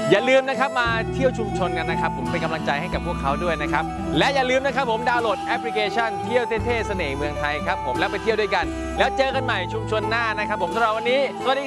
อย่าลืมนะครับมาเที่ยวชุมชนกันนะครับผมเป็นกำลังใจให้กับพวกเขาด้วยนะครับและอย่าลืมนะครับผมดาวน์โหลดแอปพลิเคชันเที่ยวเท่ๆเสน่ห์เมืองไทยครับผมแล้วไปเที่ยวด้วยกันแล้วเจอกันใหม่ชุมชนหน้านะครับผมสำหรับวันนี้สวัสดี